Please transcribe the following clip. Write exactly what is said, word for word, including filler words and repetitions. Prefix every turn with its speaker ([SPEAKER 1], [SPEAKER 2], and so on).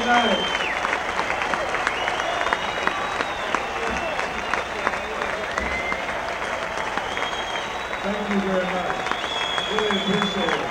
[SPEAKER 1] tonight. Thank you very much. Really appreciate it.